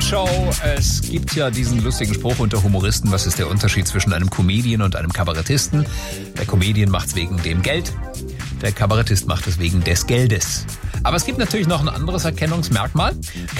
Show. Es gibt ja diesen lustigen Spruch unter Humoristen, was ist der Unterschied zwischen einem Comedian und einem Kabarettisten? Der Comedian macht's wegen dem Geld, der Kabarettist macht es wegen des Geldes. Aber es gibt natürlich noch ein anderes Erkennungsmerkmal.